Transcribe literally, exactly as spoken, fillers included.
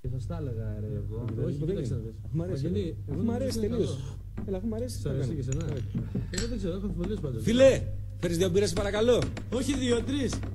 Σας τα έλεγα, ρε εγώ. Όχι, κοίταξε να δεις. Αφού μ' αρέσει. Αφού μ' αρέσει τελείως. Έλα, αφού μ' αρέσει. Σ' αρέσει και εσένα. Εγώ δεν ξέρω, έχω αμφιβολίες πάντως. Φίλε, φέρεις δύο μπύρες παρακαλώ. Όχι δύο, τρεις.